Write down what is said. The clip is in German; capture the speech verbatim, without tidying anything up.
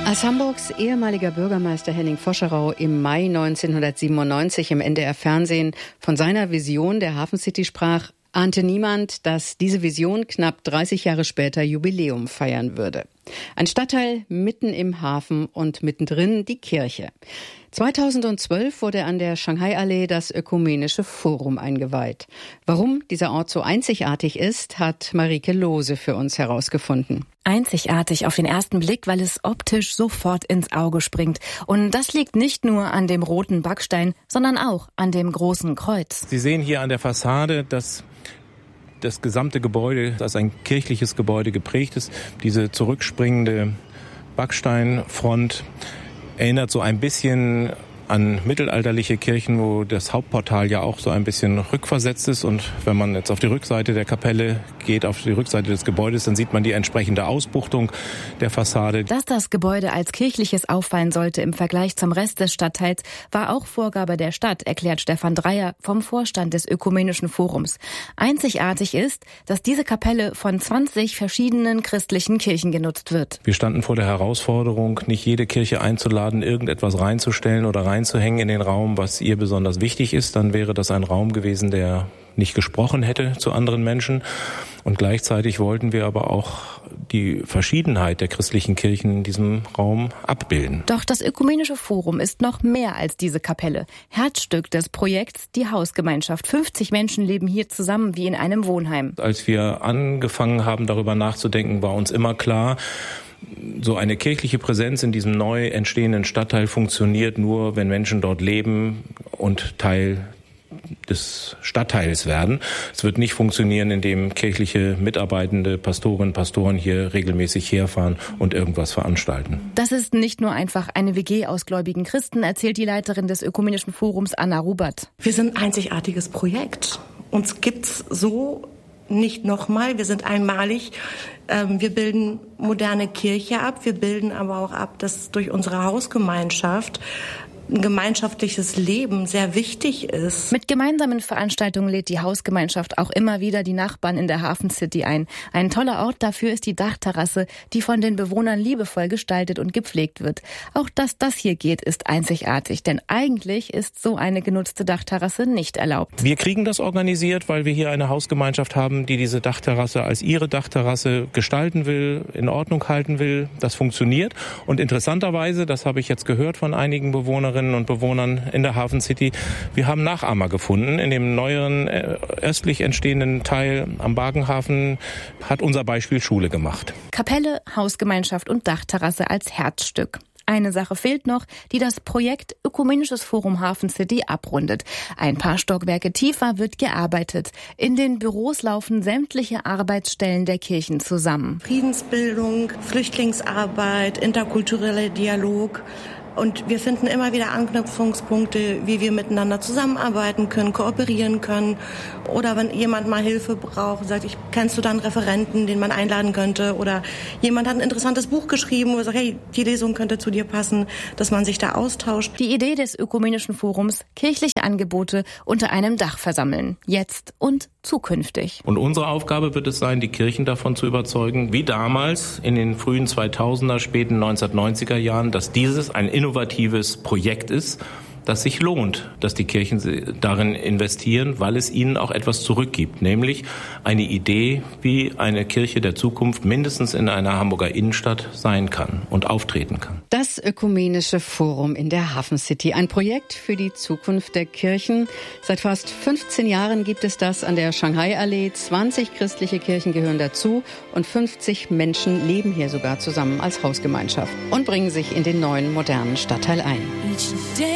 Als Hamburgs ehemaliger Bürgermeister Henning Voscherau im Mai neunzehnhundertsiebenundneunzig im N D R-Fernsehen von seiner Vision der Hafencity sprach, ahnte niemand, dass diese Vision knapp dreißig Jahre später Jubiläum feiern würde. Ein Stadtteil mitten im Hafen und mittendrin die Kirche. zweitausendzwölf wurde an der Shanghai-Allee das Ökumenische Forum eingeweiht. Warum dieser Ort so einzigartig ist, hat Marike Lohse für uns herausgefunden. Einzigartig auf den ersten Blick, weil es optisch sofort ins Auge springt. Und das liegt nicht nur an dem roten Backstein, sondern auch an dem großen Kreuz. Sie sehen hier an der Fassade, dass das gesamte Gebäude als ein kirchliches Gebäude geprägt ist. Diese zurückspringende Backsteinfront erinnert so ein bisschen an mittelalterliche Kirchen, wo das Hauptportal ja auch so ein bisschen rückversetzt ist. Und wenn man jetzt auf die Rückseite der Kapelle geht, auf die Rückseite des Gebäudes, dann sieht man die entsprechende Ausbuchtung der Fassade. Dass das Gebäude als kirchliches auffallen sollte im Vergleich zum Rest des Stadtteils, war auch Vorgabe der Stadt, erklärt Stefan Dreier vom Vorstand des Ökumenischen Forums. Einzigartig ist, dass diese Kapelle von zwanzig verschiedenen christlichen Kirchen genutzt wird. Wir standen vor der Herausforderung, nicht jede Kirche einzuladen, irgendetwas reinzustellen oder rein einzuhängen in den Raum, was ihr besonders wichtig ist, dann wäre das ein Raum gewesen, der nicht gesprochen hätte zu anderen Menschen. Und gleichzeitig wollten wir aber auch die Verschiedenheit der christlichen Kirchen in diesem Raum abbilden. Doch das Ökumenische Forum ist noch mehr als diese Kapelle. Herzstück des Projekts die Hausgemeinschaft. fünfzig Menschen leben hier zusammen wie in einem Wohnheim. Als wir angefangen haben, darüber nachzudenken, war uns immer klar, so eine kirchliche Präsenz in diesem neu entstehenden Stadtteil funktioniert nur, wenn Menschen dort leben und Teil des Stadtteils werden. Es wird nicht funktionieren, indem kirchliche mitarbeitende Pastorinnen und Pastoren hier regelmäßig herfahren und irgendwas veranstalten. Das ist nicht nur einfach eine W G aus gläubigen Christen, erzählt die Leiterin des Ökumenischen Forums Anna Rubert. Wir sind ein einzigartiges Projekt. Uns gibt's so nicht nochmal. Wir sind einmalig. Wir bilden moderne Kirche ab. Wir bilden aber auch ab, dass durch unsere Hausgemeinschaft ein gemeinschaftliches Leben sehr wichtig ist. Mit gemeinsamen Veranstaltungen lädt die Hausgemeinschaft auch immer wieder die Nachbarn in der Hafencity ein. Ein toller Ort dafür ist die Dachterrasse, die von den Bewohnern liebevoll gestaltet und gepflegt wird. Auch dass das hier geht, ist einzigartig, denn eigentlich ist so eine genutzte Dachterrasse nicht erlaubt. Wir kriegen das organisiert, weil wir hier eine Hausgemeinschaft haben, die diese Dachterrasse als ihre Dachterrasse gestalten will, in Ordnung halten will. Das funktioniert. Und interessanterweise, das habe ich jetzt gehört von einigen Bewohnerinnen und Bewohnern in der Hafencity, wir haben Nachahmer gefunden. In dem neueren, östlich entstehenden Teil am Bagenhafen hat unser Beispiel Schule gemacht. Kapelle, Hausgemeinschaft und Dachterrasse als Herzstück. Eine Sache fehlt noch, die das Projekt Ökumenisches Forum Hafencity abrundet. Ein paar Stockwerke tiefer wird gearbeitet. In den Büros laufen sämtliche Arbeitsstellen der Kirchen zusammen. Friedensbildung, Flüchtlingsarbeit, interkultureller Dialog. Und wir finden immer wieder Anknüpfungspunkte, wie wir miteinander zusammenarbeiten können, kooperieren können. Oder wenn jemand mal Hilfe braucht, sagt, ich, kennst du da einen Referenten, den man einladen könnte? Oder jemand hat ein interessantes Buch geschrieben, wo er sagt, hey, die Lesung könnte zu dir passen, dass man sich da austauscht. Die Idee des Ökumenischen Forums, kirchliche Angebote unter einem Dach versammeln. Jetzt und zukünftig. Und unsere Aufgabe wird es sein, die Kirchen davon zu überzeugen, wie damals in den frühen zweitausender, späten neunzehnhundertneunziger Jahren, dass dieses ein innovatives Projekt ist, das sich lohnt, dass die Kirchen darin investieren, weil es ihnen auch etwas zurückgibt, nämlich eine Idee, wie eine Kirche der Zukunft mindestens in einer Hamburger Innenstadt sein kann und auftreten kann. Das Ökumenische Forum in der Hafencity, ein Projekt für die Zukunft der Kirchen. Seit fast fünfzehn Jahren gibt es das an der Shanghai-Allee. zwanzig christliche Kirchen gehören dazu und fünfzig Menschen leben hier sogar zusammen als Hausgemeinschaft und bringen sich in den neuen modernen Stadtteil ein.